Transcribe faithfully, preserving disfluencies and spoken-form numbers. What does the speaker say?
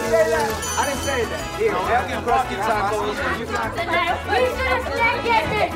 say that. I didn't say that. Here, have your crusty tacos. You got We should have stayed getting